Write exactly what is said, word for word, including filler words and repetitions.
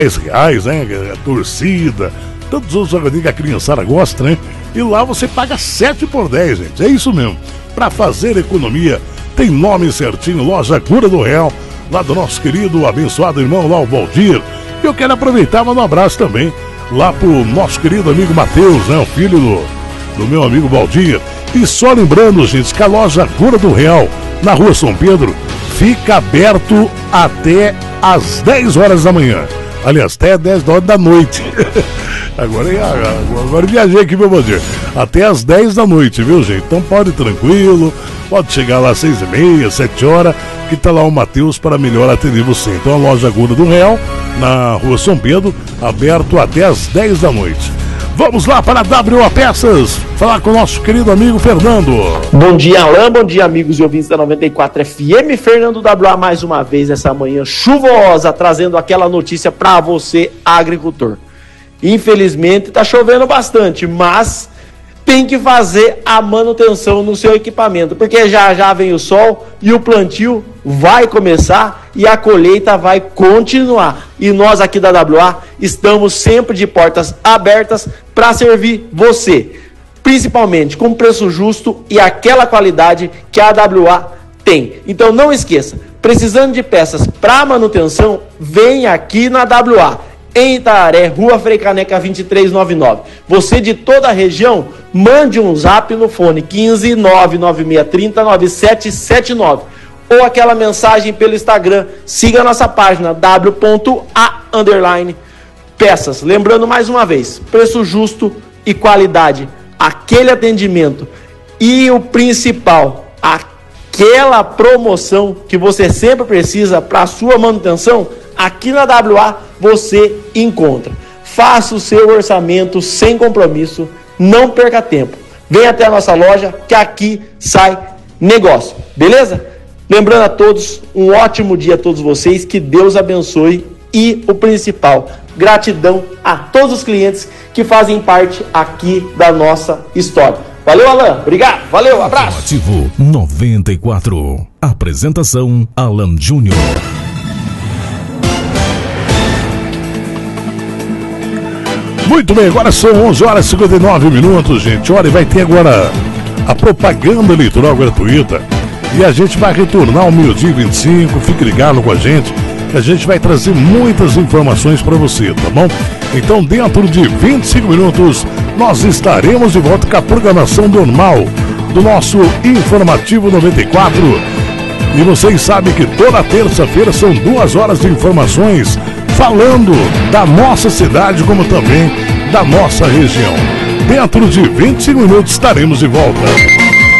dez reais, né? A torcida, tantos outros jogadinhos que a criançada gosta, né? E lá você paga sete por dez, gente. É isso mesmo. Para fazer economia, tem nome certinho, Loja Cura do Real, lá do nosso querido, abençoado irmão lá, o Valdir. E eu quero aproveitar e mandar um abraço também lá pro nosso querido amigo Matheus, né? O filho do, do meu amigo Valdir. E só lembrando, gente, que a Loja Cura do Real, na Rua São Pedro, fica aberto até às dez horas da manhã. Aliás, até dez horas da noite. Agora, agora viajei aqui, meu bom dia. Até às dez da noite, viu, gente? Então pode ir tranquilo, pode chegar lá às seis e meia, sete horas, que tá lá o Matheus para melhor atender você. Então a Loja Cura do Real, na Rua São Pedro, aberto até às dez da noite. Vamos lá para a W A Peças, falar com o nosso querido amigo Fernando. Bom dia, Alain, bom dia, amigos e ouvintes da noventa e quatro F M. Fernando W A mais uma vez essa manhã chuvosa, trazendo aquela notícia para você, agricultor. Infelizmente está chovendo bastante, mas tem que fazer a manutenção no seu equipamento, porque já já vem o sol e o plantio vai começar e a colheita vai continuar. E nós aqui da W A estamos sempre de portas abertas para servir você, principalmente com preço justo e aquela qualidade que a W A tem. Então não esqueça, precisando de peças para manutenção, vem aqui na W A. Em Itaré, Rua Frei Caneca vinte e três noventa e nove. Você de toda a região, mande um zap no fone quinze, nove nove seis três zero, nove sete sete nove. Ou aquela mensagem pelo Instagram. Siga a nossa página w ponto a underline peças. Lembrando mais uma vez, preço justo e qualidade. Aquele atendimento. E o principal, aquela promoção que você sempre precisa para a sua manutenção, aqui na W A você encontra. Faça o seu orçamento sem compromisso, não perca tempo. Venha até a nossa loja que aqui sai negócio, beleza? Lembrando a todos, um ótimo dia a todos vocês, que Deus abençoe e o principal, gratidão a todos os clientes que fazem parte aqui da nossa história. Valeu, Alan, obrigado, valeu, abraço. Ativo noventa e quatro, apresentação Alan Júnior. Muito bem, agora são onze horas e cinquenta e nove minutos, gente. Olha, vai ter agora a propaganda eleitoral gratuita. E a gente vai retornar ao meio-dia e vinte e cinco. Fique ligado com a gente, que a gente vai trazer muitas informações para você, tá bom? Então, dentro de vinte e cinco minutos, nós estaremos de volta com a programação normal do nosso Informativo noventa e quatro. E vocês sabem que toda terça-feira são duas horas de informações falando da nossa cidade, como também da nossa região. Dentro de vinte e cinco minutos estaremos de volta.